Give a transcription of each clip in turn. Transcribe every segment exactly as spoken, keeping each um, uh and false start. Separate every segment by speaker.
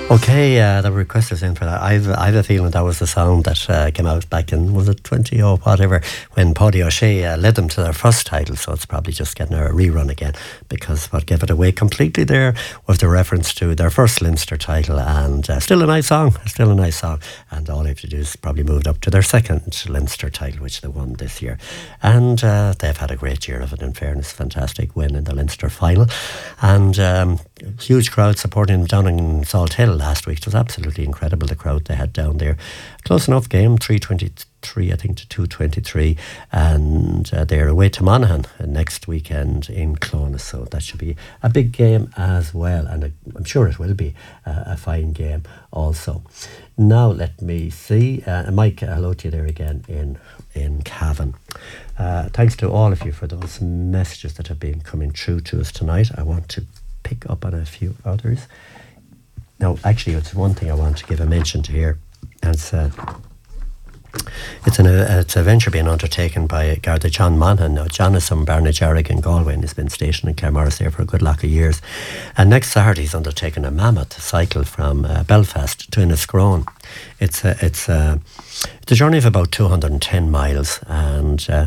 Speaker 1: Okay, uh, the request is in for that. I've I've a feeling that was the song that uh, came out back in, was it twenty or whatever, when Paddy O'Shea uh, led them to their first title, so it's probably just getting a rerun again, because what gave it away completely there was the reference to their first Leinster title, and uh, still a nice song, still a nice song, and all they have to do is probably moved up to their second Leinster title, which they won this year, and uh, they've had a great year of it, in fairness. Fantastic win in the Leinster final, and um, huge crowd supporting them down in Salt Hill last week. It was absolutely incredible, the crowd they had down there. Close enough game, three twenty-three I think to two twenty-three, and uh, they're away to Monaghan next weekend in Clones, so that should be a big game as well, and a, I'm sure it will be uh, a fine game also. Now let me see, uh, Mike, hello to you there again in in Cavan. Uh, thanks to all of you for those messages that have been coming through to us tonight. I want to pick up on a few others. Now, actually, it's one thing I want to give a mention to here, and it's, uh, it's, an, uh, it's a venture being undertaken by Garda John Monaghan. Now, John is from Barnajarrig in Galway, and he's been stationed in Claremorris there for a good lot of years. And next Saturday, he's undertaking a mammoth cycle from uh, Belfast to Enniscrone. It's a, it's, a, it's a journey of about two hundred ten miles, and uh,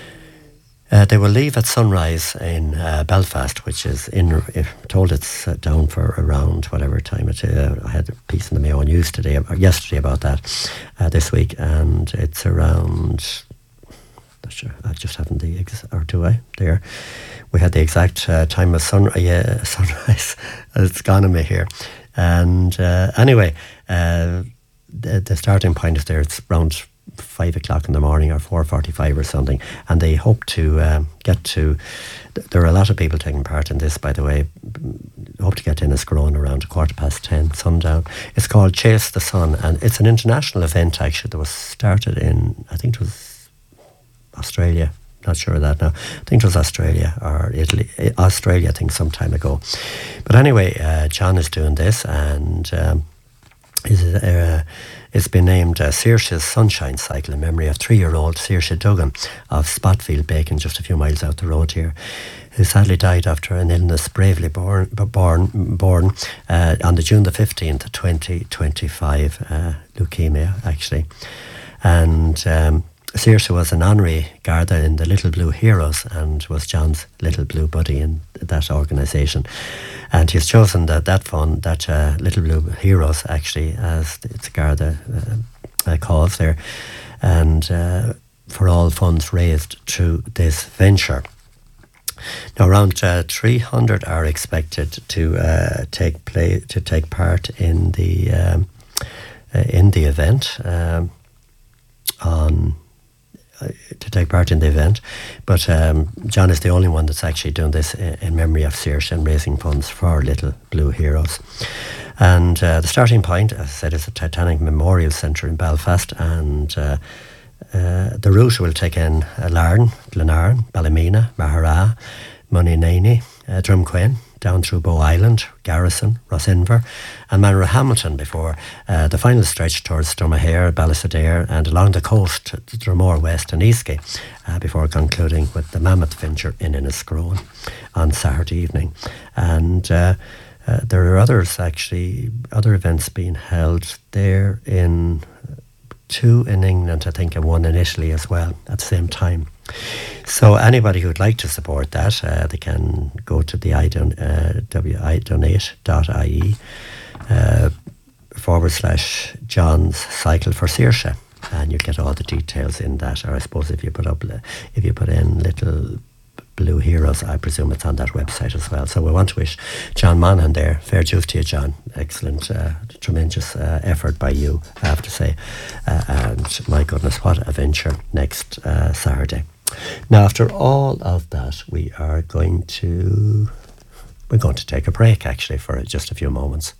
Speaker 1: Uh, they will leave at sunrise in uh, Belfast, which is in, I'm told it's uh, down for around whatever time it is. Uh, I had a piece in the Mayo News today, or yesterday, about that uh, this week, and it's around, not sure, I just haven't the, ex- or do I, there. We had the exact uh, time of sun, uh, yeah, sunrise, it's gone on me here. And uh, anyway, uh, the, the starting point is there, it's around five o'clock in the morning or four forty-five or something, and they hope to um, get to, there are a lot of people taking part in this, by the way, hope to get to Enniscrone around a quarter past ten, sundown. It's called Chase the Sun, and it's an international event actually that was started in, I think it was Australia, not sure of that now, I think it was Australia or Italy, Australia I think some time ago. But anyway, uh, John is doing this, and um, is uh, it's been named uh, Saoirse's Sunshine Cycle in memory of three-year-old Saoirse Duggan of Spotfield Bacon, just a few miles out the road here, who sadly died after an illness bravely born born, born uh, on the June the fifteenth, twenty twenty-five, uh, leukemia actually. And um, Saoirse was an honorary Garda in the Little Blue Heroes and was John's little blue buddy in that organisation. And he's chosen that that fund, that uh, Little Blue Heroes, actually, as it's Garda uh, uh, cause there, and uh, for all funds raised through this venture. Now, around uh, three hundred are expected to uh, take play to take part in the um, uh, in the event um, on. to take part in the event, but um, John is the only one that's actually doing this in, in memory of Saoirse and raising funds for Little Blue Heroes. And uh, the starting point, as I said, is the Titanic Memorial Centre in Belfast, and uh, uh, the route will take in uh, Larne, Glenarn, Ballymena, Mahara, Moninaney, uh, Drumquane, down through Bow Island, Garrison, Rossinver and Manorhamilton before uh, the final stretch towards Sturmahair, Ballisadair and along the coast to Dromore West and Eastgate uh, before concluding with the Mammoth Venture in Enniscrone on Saturday evening. And uh, uh, there are others actually, other events being held there, in two in England I think and one in Italy as well at the same time. So anybody who'd like to support that, uh, they can go to the idon, uh, widonate dot I E uh, forward slash John's Cycle for Saoirse, and you'll get all the details in that. Or I suppose if you put up, if you put in Little Blue Heroes, I presume it's on that website as well. So we want to wish John Monaghan there, fair dues to you, John. Excellent, uh, tremendous uh, effort by you, I have to say. Uh, and my goodness, what a venture next uh, Saturday. Now, after all of that, we are going to we're going to take a break actually for just a few moments.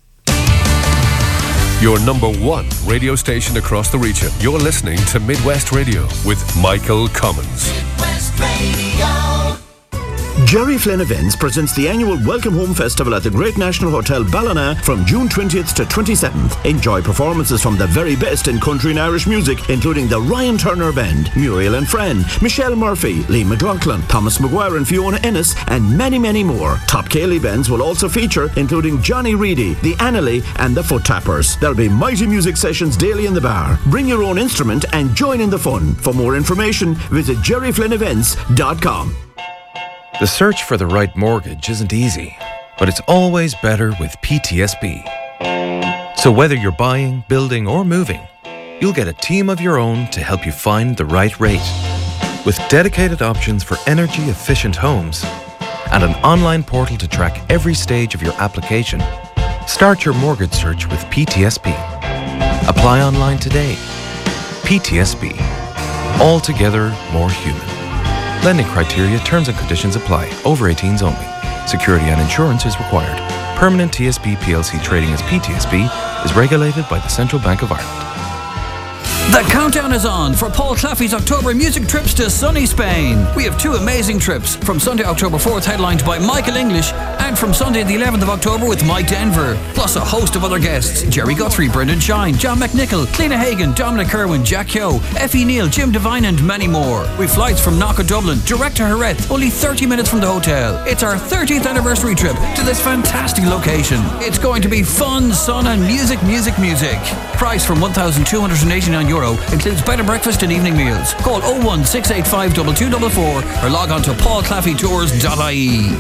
Speaker 2: Your number one radio station across the region. You're listening to Midwest Radio with Michael Cummins. Midwest Radio.
Speaker 3: Jerry Flynn Events presents the annual Welcome Home Festival at the Great National Hotel Ballina from June twentieth to twenty-seventh. Enjoy performances from the very best in country and Irish music, including the Ryan Turner Band, Muriel and Friend, Michelle Murphy, Lee McLaughlin, Thomas Maguire and Fiona Ennis, and many, many more. Top Cayley bands will also feature, including Johnny Reedy, the Annalee, and the Foot Tappers. There'll be mighty music sessions daily in the bar. Bring your own instrument and join in the fun. For more information, visit jerry flynn events dot com.
Speaker 4: The search for the right mortgage isn't easy, but it's always better with P T S B. So whether you're buying, building, or moving, you'll get a team of your own to help you find the right rate. With dedicated options for energy-efficient homes and an online portal to track every stage of your application, start your mortgage search with P T S B. Apply online today. P T S B. Altogether more human. Lending criteria, terms and conditions apply. Over eighteens only. Security and insurance is required. Permanent T S B P L C trading as P T S B is regulated by the Central Bank of Ireland.
Speaker 5: The countdown is on for Paul Claffey's October music trips to sunny Spain. We have two amazing trips, from Sunday, October fourth, headlined by Michael English, and from Sunday the eleventh of October with Mike Denver, plus a host of other guests: Jerry Guthrie, Brendan Shine, John McNichol, Cliona Hagan, Dominic Kerwin, Jack Keogh, Effie Neal, Jim Devine and many more. With flights from Knock Dublin, direct to Jerez, only thirty minutes from the hotel. It's our thirtieth anniversary trip to this fantastic location. It's going to be fun, sun and music, music, music. Price from one thousand two hundred eighty-nine euro, includes bed and breakfast and evening meals. Call oh one six eight five two two four four or log on to paul claffey tours dot I E.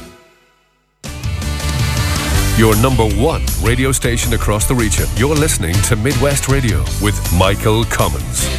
Speaker 2: Your number one radio station across the region. You're listening to Midwest Radio with Michael Commons.